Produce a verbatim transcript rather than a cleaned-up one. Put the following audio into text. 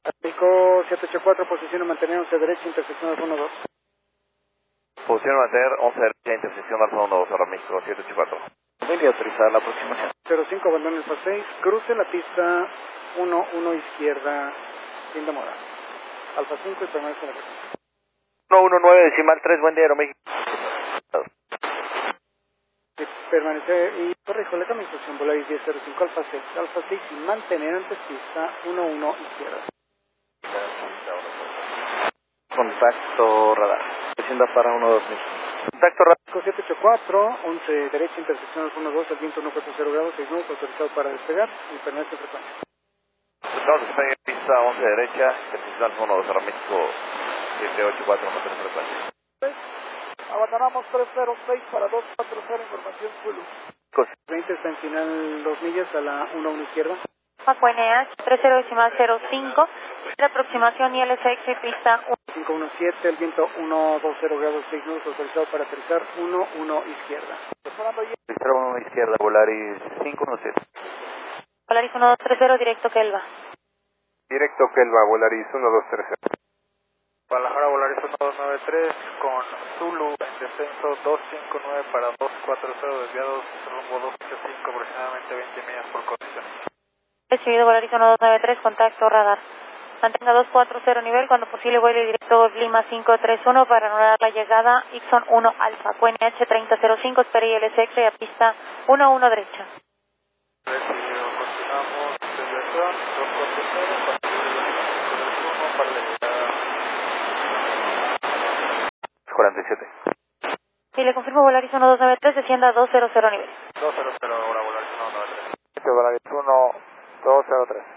México siete ocho cuatro, posición a mantener once derecha, intersección Alfa uno dos. Posición a mantener once derecha, intersección Alfa uno dos, ahora México siete ocho cuatro. Voy a autorizar la aproximación. cero cinco, abandona Alfa seis, cruce la pista uno uno izquierda, sin demora. Alfa cinco y permanece en la pista. uno uno nueve, decimal tres, buen día, Aeroméxico. Y permanece, y corrijo, le cambio instrucción, Volaris diez cero cinco, Alfa seis, Alfa seis y mantener antes pista uno uno izquierda. Contacto radar. Descienda para uno dos mil. Contacto México siete ocho cuatro, once derecha, intersección Alfa uno dos, al viento ciento cuarenta grados, seis nudos, autorizado para despegar y permanece en frecuencia. Estamos en pista once derecha, intersección Alfa uno dos, ahora México siete ocho cuatro, no tenemos frecuencia. Abandonamos tres cero seis para dos cuatro cero, información Zulu. veinte está en final dos millas a la uno uno izquierda. Paco N H, tres cero decimal cero cinco, de aproximación I L S X y pista cinco uno siete, el viento ciento veinte grados, seis nudos, autorizado para aterrizar uno uno izquierda. Pista uno izquierda, Volaris cinco uno siete. Volaris uno dos tres cero, directo Kelva. Directo Kelva, Volaris uno dos tres cero. Guadalajara, Volaris uno dos nueve tres con Zulu en descenso dos cinco nueve para dos cuatro cero, desviados rumbo dos ocho cinco, aproximadamente veinte millas por condición. Recibido Volaris uno dos nueve tres, contacto radar. Mantenga dos cuatro cero nivel, cuando posible vuele directo Lima cinco tres uno para anular la llegada Ixon uno Alfa. Q N H treinta cero cinco, espera I L S X y a pista uno uno derecha. Recibido, continuamos desviación dos cuatro cero, para la llegada cuarenta y siete. Sí, le confirmo Volaris uno dos nueve tres, descienda dos cero cero nivel. dos cero cero, ahora Volaris uno nueve tres. Volaris uno dos cero tres.